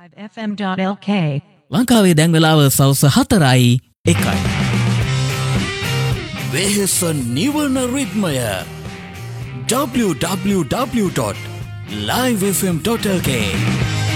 FM.lk ලංකාවේ දැන් වෙලාව සවස් 4:01. වෙහෙස නිවන රිද්මය www.livefm.lk